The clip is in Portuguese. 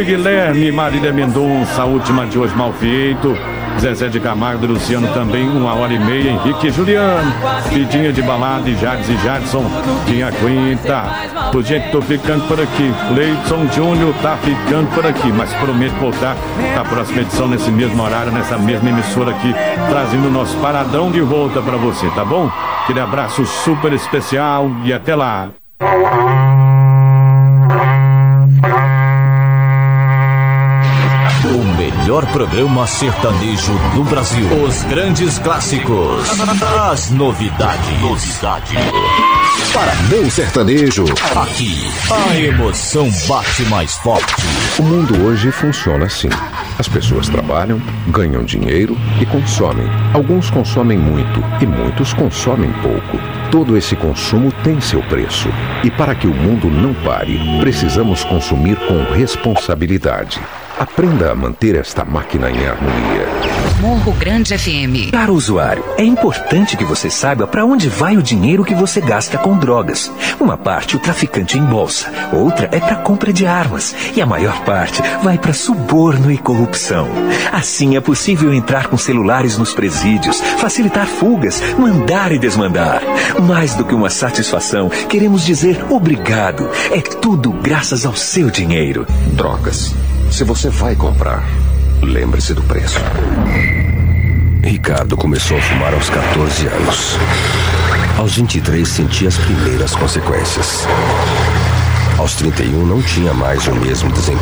Guilherme, Marília Mendonça, a última de hoje mal feito. Zezé de Camargo e Luciano também, 1h30. Henrique e Juliano, Pidinha de Balada e Jades e Jadson, Tinha Quinta. Por gente, tô ficando por aqui. Leidson Júnior tá ficando por aqui, mas prometo voltar na próxima edição, nesse mesmo horário, nessa mesma emissora aqui, trazendo o nosso paradão de volta pra você, tá bom? Aquele abraço super especial e até lá. O melhor programa sertanejo do Brasil. Os grandes clássicos. As novidades. Paradão Sertanejo. Aqui, a emoção bate mais forte. O mundo hoje funciona assim. As pessoas trabalham, ganham dinheiro e consomem. Alguns consomem muito e muitos consomem pouco. Todo esse consumo tem seu preço. E para que o mundo não pare, precisamos consumir com responsabilidade. Aprenda a manter esta máquina em harmonia. Morro Grande FM. Caro usuário, é importante que você saiba para onde vai o dinheiro que você gasta com drogas. Uma parte o traficante embolsa, outra é para compra de armas e a maior parte vai para suborno e corrupção. Assim é possível entrar com celulares nos presídios, facilitar fugas, mandar e desmandar. Mais do que uma satisfação, queremos dizer obrigado. É tudo graças ao seu dinheiro. Drogas. Se você vai comprar, lembre-se do preço. Ricardo começou a fumar aos 14 anos. Aos 23 sentia as primeiras consequências. Aos 31 não tinha mais o mesmo desempenho.